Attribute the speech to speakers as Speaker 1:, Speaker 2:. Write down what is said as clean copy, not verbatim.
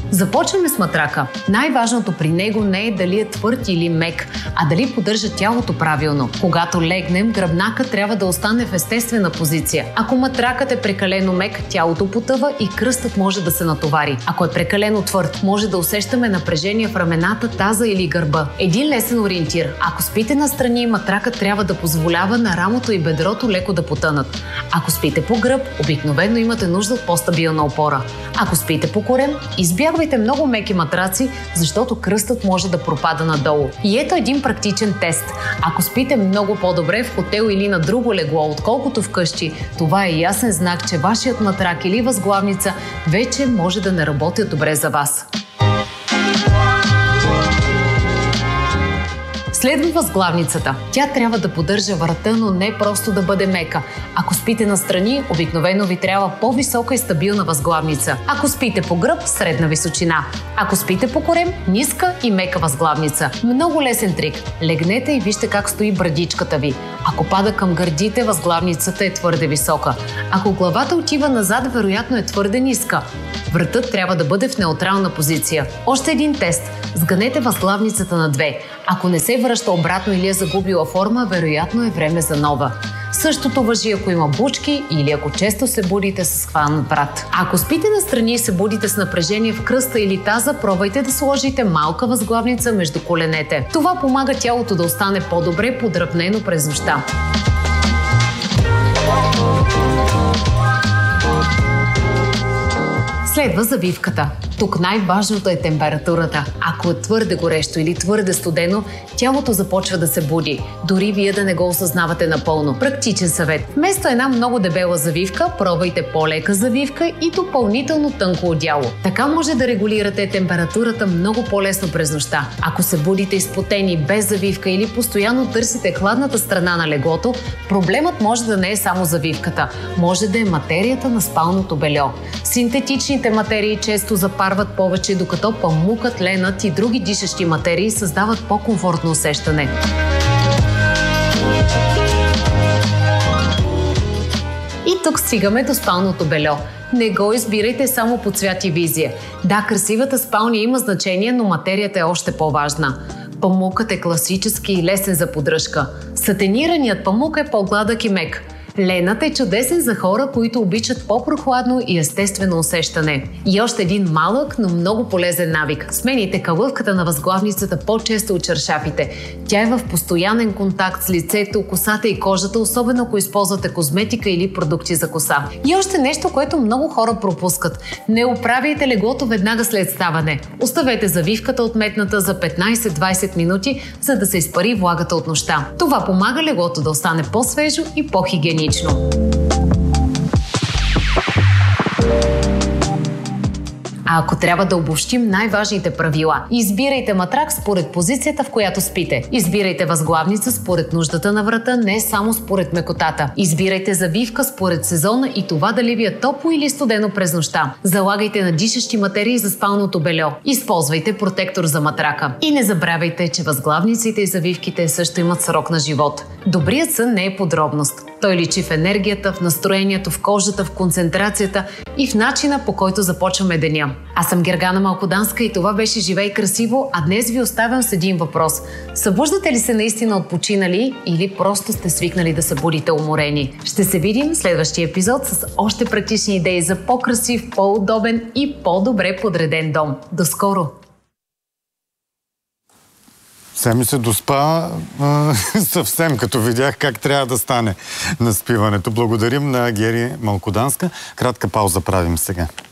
Speaker 1: Започваме с матрака. Най-важното при него не е дали е твърд или мек, а дали поддържа тялото правилно. Когато легнем, гръбнакът трябва да остане в естествена позиция. Ако матракът е прекалено мек, тялото потъва и кръстът може да се натовари. Ако е прекалено твърд, може да усещаме напрежение в рамената, таза или гърба. Един лесен ориентир. Ако спите настрани, матракът трябва да позволява на рамото и бедрото леко да потънат. Ако спите по гръб, обикновено имате нужда от по-стабилна опора. Ако спите по корем, избягвайте много меки матраци, защото кръстът може да пропада надолу. И ето един практичен тест. Ако спите много по-добре в хотел или на друго легло, отколкото вкъщи, това е ясен знак, че вашият матрак или възглавница вече може да не работят добре за вас. Следва възглавницата. Тя трябва да поддържа врата, но не просто да бъде мека. Ако спите настрани, обикновено ви трябва по-висока и стабилна възглавница. Ако спите по гръб, средна височина. Ако спите по корем, ниска и мека възглавница. Много лесен трик. Легнете и вижте как стои брадичката ви. Ако пада към гърдите, възглавницата е твърде висока. Ако главата отива назад, вероятно е твърде ниска. Вратът трябва да бъде в неутрална позиция. Още един тест. Сгънете възглавницата на две. Ако не се връща обратно или е загубила форма, вероятно е време за нова. Същото важи, ако има бучки или ако често се будите с хванат врат. Ако спите настрани и се будите с напрежение в кръста или таза, пробвайте да сложите малка възглавница между коленете. Това помага тялото да остане по-добре подръпнено през нощта. Следва завивката. Тук най-важното е температурата. Ако е твърде горещо или твърде студено, тялото започва да се буди, дори вие да не го осъзнавате напълно. Практичен съвет. Вместо една много дебела завивка, пробвайте по-лека завивка и допълнително тънко одяло. Така може да регулирате температурата много по-лесно през нощта. Ако се будите изпотени без завивка или постоянно търсите хладната страна на леглото, проблемът може да не е само завивката. Може да е материята на спалното бельо. Синтетичните материи често запарват повече, докато памукът, ленът и други дишащи материи създават по-комфортно усещане. И тук стигаме до спалното бельо. Не го избирайте само по цвят и визия. Да, красивата спалня има значение, но материята е още по-важна. Памукът е класически и лесен за поддръжка. Сатенираният памук е по-гладък и мек. Ленът е чудесен за хора, които обичат по-прохладно и естествено усещане. И още един малък, но много полезен навик. Смените калъвката на възглавницата по-често от чаршафите. Тя е в постоянен контакт с лицето, косата и кожата, особено ако използвате козметика или продукти за коса. И още нещо, което много хора пропускат. Не оправяйте леглото веднага след ставане. Оставете завивката отметната за 15-20 минути, за да се изпари влагата от нощта. Това помага леглото да остане по-свежо и по-хигиенично. А ако трябва да обобщим най-важните правила, избирайте матрак според позицията, в която спите. Избирайте възглавница според нуждата на врата, не само според мекотата. Избирайте завивка според сезона и това дали ви е топло или студено през нощта. Залагайте на дишащи материи за спалното бельо. Използвайте протектор за матрака. И не забравяйте, че възглавниците и завивките също имат срок на живот. Добрият сън не е подробност. Той личи в енергията, в настроението, в кожата, в концентрацията и в начина, по който започваме деня. Аз съм Гергана Малкоданска и това беше Живей красиво, а днес ви оставям с един въпрос. Събуждате ли се наистина отпочинали или просто сте свикнали да се будите уморени? Ще се видим в следващия епизод с още практични идеи за по-красив, по-удобен и по-добре подреден дом. До скоро!
Speaker 2: Сега ми се доспа съвсем, като видях как трябва да стане наспиването. Благодарим на Гери Малкоданска. Кратка пауза правим сега.